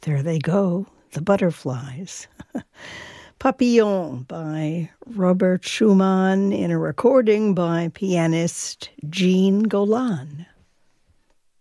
There they go, the butterflies. Papillon by Robert Schumann in a recording by pianist Jean Golan.